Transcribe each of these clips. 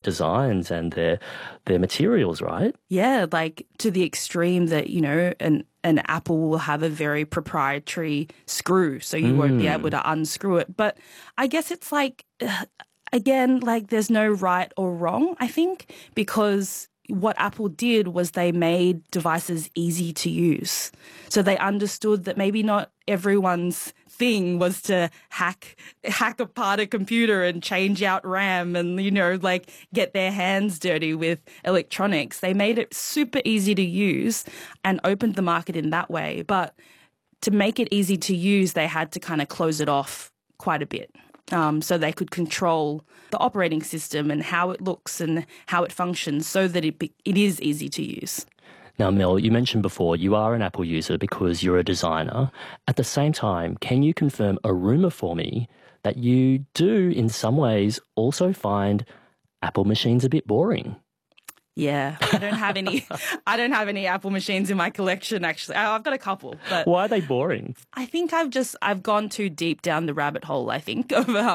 designs and their materials, right? Yeah, like to the extreme that, an Apple will have a very proprietary screw, so you won't be able to unscrew it. But I guess it's like, again, like there's no right or wrong, I think, because what Apple did was they made devices easy to use. So they understood that maybe not everyone's thing was to hack apart a computer and change out RAM and, get their hands dirty with electronics. They made it super easy to use and opened the market in that way. But to make it easy to use, they had to kind of close it off quite a bit. So they could control the operating system and how it looks and how it functions so that it is easy to use. Now, Mel, you mentioned before you are an Apple user because you're a designer. At the same time, can you confirm a rumour for me that you do, in some ways, also find Apple machines a bit boring? Yeah, I don't have any. I don't have any Apple machines in my collection. Actually, I've got a couple. But why are they boring? I think I've gone too deep down the rabbit hole. I think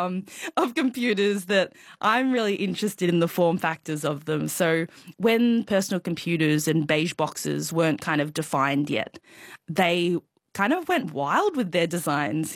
of computers that I'm really interested in the form factors of them. So when personal computers and beige boxes weren't kind of defined yet, they kind of went wild with their designs,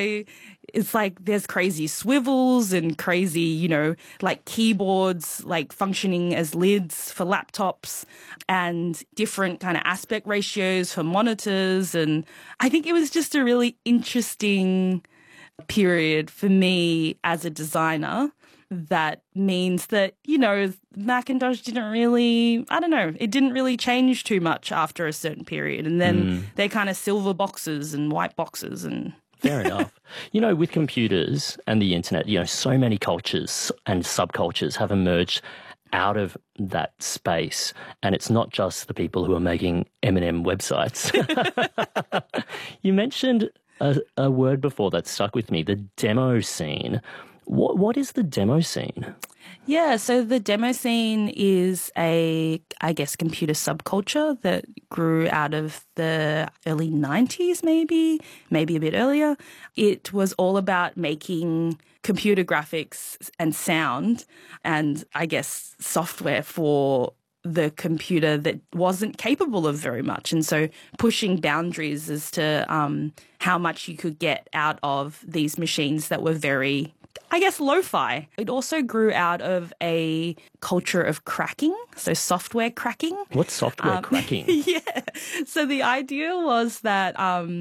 it's like there's crazy swivels and crazy, like keyboards, like functioning as lids for laptops and different kind of aspect ratios for monitors. And I think it was just a really interesting period for me as a designer. That means that, Macintosh didn't really, it didn't really change too much after a certain period. And then they're kind of silver boxes and white boxes and... Fair enough. With computers and the internet, so many cultures and subcultures have emerged out of that space. And it's not just the people who are making M&M websites. You mentioned a word before that stuck with me, the demo scene. What is the demo scene? Yeah, so the demo scene is computer subculture that grew out of the early 90s, maybe a bit earlier. It was all about making computer graphics and sound and, software for the computer that wasn't capable of very much. And so pushing boundaries as to how much you could get out of these machines that were very... lo-fi. It also grew out of a culture of cracking, so software cracking. What's software cracking? Yeah. So the idea was that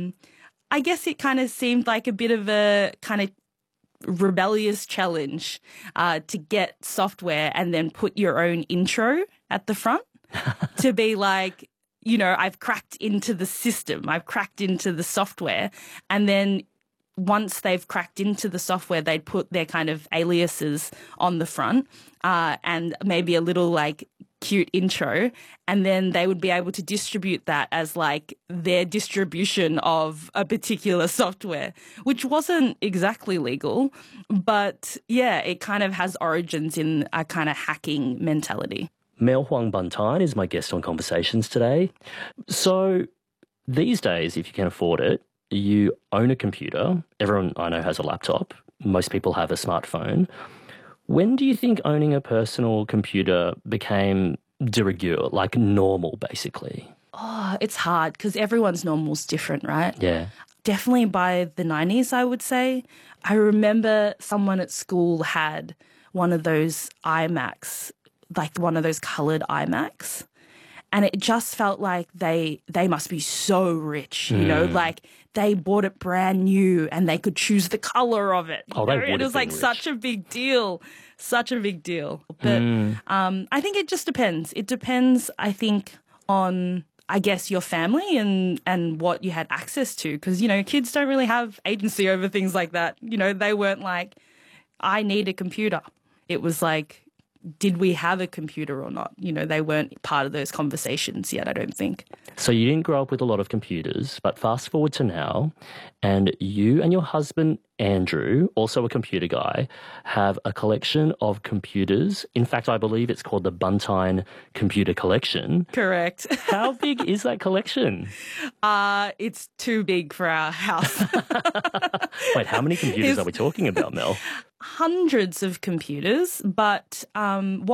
it kind of seemed like a bit of a kind of rebellious challenge to get software and then put your own intro at the front to be like, I've cracked into the system, I've cracked into the software, and then once they've cracked into the software, they'd put their kind of aliases on the front and maybe a little cute intro, and then they would be able to distribute that as their distribution of a particular software, which wasn't exactly legal, but yeah, it kind of has origins in a kind of hacking mentality. Mel Huang Bantine is my guest on Conversations today. So these days, if you can afford it, you own a computer. Everyone I know has a laptop. Most people have a smartphone. When do you think owning a personal computer became de rigueur, like normal, basically? Oh, it's hard because everyone's normal's different, right? Yeah. Definitely by the 90s, I would say. I remember someone at school had one of those iMacs, like one of those coloured iMacs. And it just felt like they must be so rich, they bought it brand new and they could choose the color of it. Oh, they would have It was been rich. such a big deal. But I think it just depends. It depends, I think, on, your family and what you had access to. Because, kids don't really have agency over things like that. They weren't like, I need a computer. It was like, did we have a computer or not? They weren't part of those conversations yet, I don't think. So you didn't grow up with a lot of computers, but fast forward to now, and you and your husband, Andrew, also a computer guy, have a collection of computers. In fact, I believe it's called the Bantine Computer Collection. Correct. How big is that collection? It's too big for our house. Wait, how many computers are we talking about, Mel? Hundreds of computers, but what